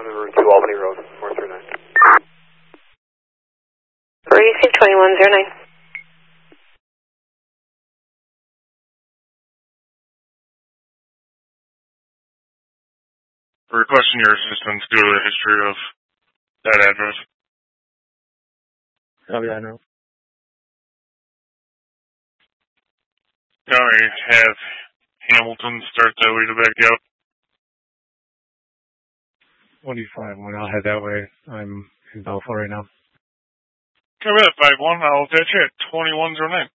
Route 2 Albany Road, 439. Where you see 2109. Requesting your assistance due to the history of that address. Copy, Admiral. Can we have Hamilton start that way to back out? 25-1, I'll head that way. I'm in Belfour right now. Copy that, 5-1. I'll attach you at 2109.